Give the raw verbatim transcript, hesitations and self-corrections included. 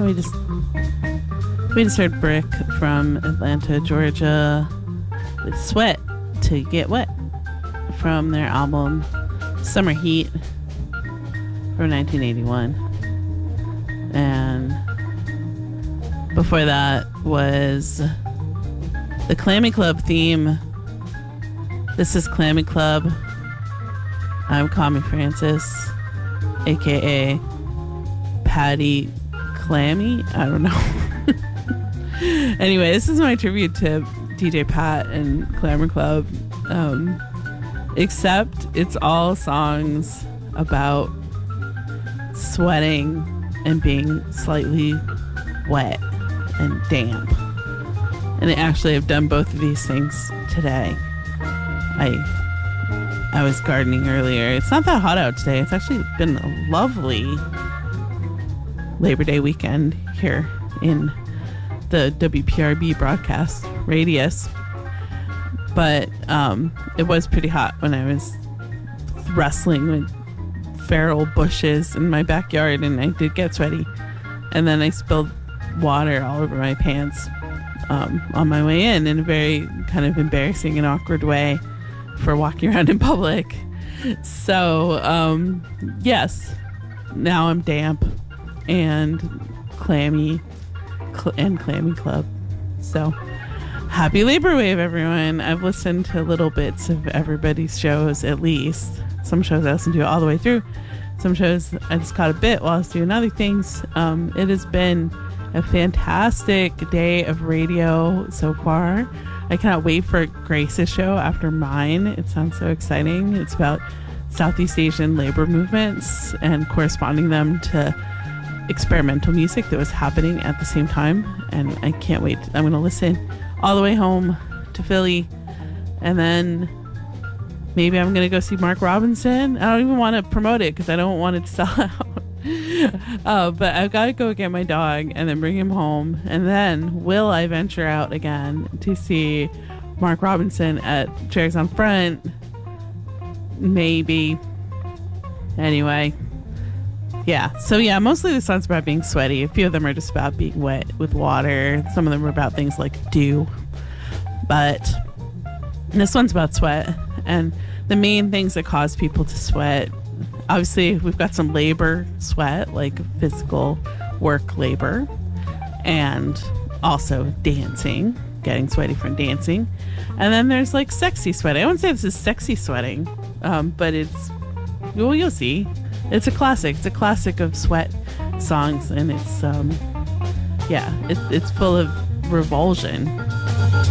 we just we just heard Brick from Atlanta, Georgia, with Sweat to Get Wet from their album Summer Heat from nineteen eighty-one. And before that was the Clammy Club theme. This is Clammy Club. I'm Connie Francis, aka Patty Clammy. I don't know. Anyway, this is my tribute to D J Pat and Clammy Club. Um, except it's all songs about sweating and being slightly wet and damp. And I actually have done both of these things today. I I was gardening earlier. It's not that hot out today. It's actually been a lovely Labor Day weekend here in the W P R B broadcast radius. But um, it was pretty hot when I was wrestling with feral bushes in my backyard, and I did get sweaty. And then I spilled water all over my pants um, on my way in in a very kind of embarrassing and awkward way for walking around in public. So, um, yes, now I'm damp and clammy cl- and Clammy Club. So, happy Labor Wave, everyone. I've listened to little bits of everybody's shows, at least. Some shows I listened to all the way through. Some shows I just caught a bit while I was doing other things. Um, it has been a fantastic day of radio so far. I cannot wait for Grace's show after mine. It sounds so exciting. It's about Southeast Asian labor movements and corresponding them to experimental music that was happening at the same time. And I can't wait. I'm going to listen all the way home to Philly. And then maybe I'm going to go see Mark Robinson. I don't even want to promote it because I don't want it to sell out. uh, but I've got to go get my dog and then bring him home. And then will I venture out again to see Mark Robinson at Chairs on Front? Maybe. Anyway. Yeah. So yeah, mostly the songs about being sweaty. A few of them are just about being wet with water. Some of them are about things like dew. But this one's about sweat. And the main things that cause people to sweat, obviously we've got some labor sweat, like physical work labor, and also dancing, getting sweaty from dancing. And then there's like sexy sweating. I wouldn't say this is sexy sweating, um, but it's, well, you'll see. It's a classic. It's a classic of sweat songs, and it's, um, yeah, it, it's full of revulsion.